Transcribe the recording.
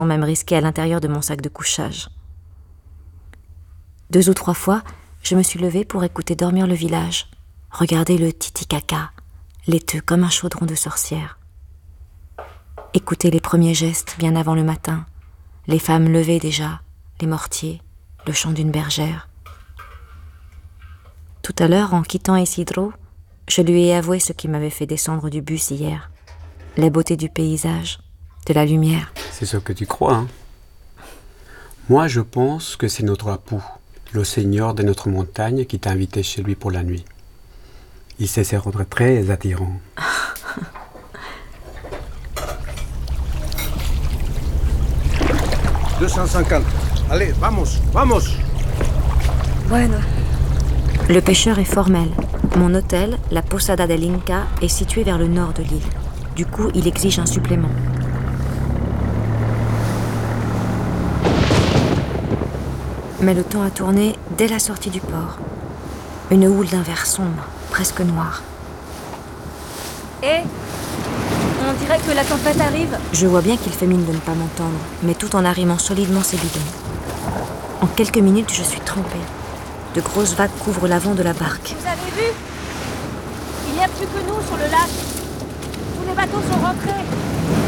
même risqué à l'intérieur de mon sac de couchage. 2 ou 3 fois, je me suis levée pour écouter dormir le village, regarder le Titicaca, laiteux comme un chaudron de sorcière. Écouter les premiers gestes bien avant le matin, les femmes levées déjà, les mortiers, le chant d'une bergère. Tout à l'heure, en quittant Isidro, je lui ai avoué ce qui m'avait fait descendre du bus hier. La beauté du paysage, de la lumière. C'est ce que tu crois, hein? Moi, je pense que c'est notre Apu, le seigneur de notre montagne, qui t'a invité chez lui pour la nuit. Il sait se rendre très attirant. 250. Allez, vamos, vamos. Bueno. Le pêcheur est formel. Mon hôtel, la Posada del Inca, est situé vers le nord de l'île. Du coup, il exige un supplément. Mais le temps a tourné dès la sortie du port. Une houle d'un vert sombre, presque noir. Hé, on dirait que la tempête arrive. Je vois bien qu'il fait mine de ne pas m'entendre, mais tout en arrimant solidement ses bidons. En quelques minutes, je suis trempée. De grosses vagues couvrent l'avant de la barque. Vous avez vu? Il n'y a plus que nous sur le lac. Tous les bateaux sont rentrés.